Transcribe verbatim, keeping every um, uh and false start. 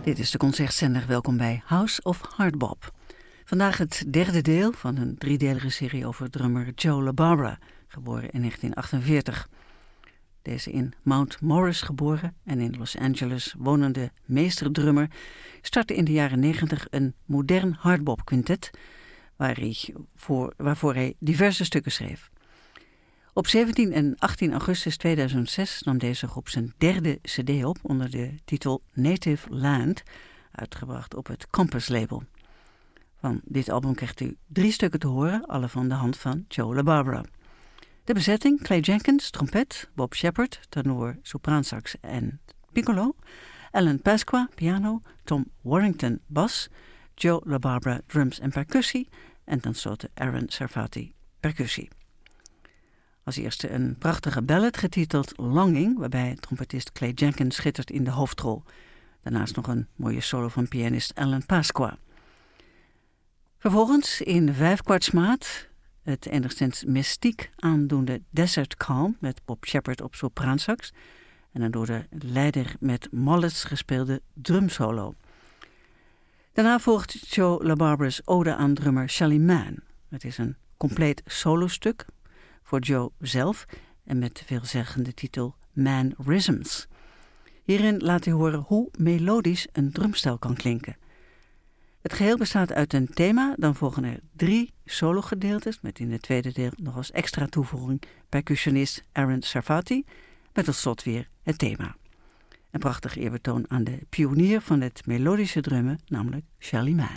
Dit is de concertzender. Welkom bij House of Hardbop. Vandaag het derde deel van een driedelige serie over drummer Joe LaBarbera, geboren in negentien achtenveertig. Deze in Mount Morris geboren en in Los Angeles wonende meesterdrummer startte in de jaren negentig een modern hardbop quintet waar hij voor, waarvoor hij diverse stukken schreef. Op zeventien en achttien augustus tweeduizend zes nam deze groep zijn derde cd op onder de titel Native Land, uitgebracht op het Compass label. Van dit album krijgt u drie stukken te horen, alle van de hand van Joe LaBarbera. De bezetting: Clay Jenkins, trompet, Bob Shepard, tenor, sopraansax en piccolo, Alan Pasqua, piano, Tom Warrington, bas, Joe LaBarbera, drums en percussie en tenslotte Aaron Sarfati, percussie. Als eerste een prachtige ballad getiteld Longing, waarbij trompetist Clay Jenkins schittert in de hoofdrol. Daarnaast nog een mooie solo van pianist Alan Pasqua. Vervolgens in vijfkwartsmaat het enigszins mystiek aandoende Desert Calm met Bob Shepard op sopraansax en een door de leider met mallets gespeelde drumsolo. Daarna volgt Joe LaBarbera's ode aan drummer Shelly Manne. Het is een compleet solostuk voor Joe zelf en met de veelzeggende titel Mannerisms. Hierin laat hij horen hoe melodisch een drumstel kan klinken. Het geheel bestaat uit een thema, dan volgen er drie sologedeeltes met in het tweede deel nog als extra toevoeging percussionist Aaron Sarfati met tot slot weer het thema. Een prachtig eerbetoon aan de pionier van het melodische drummen, namelijk Shelly Manne.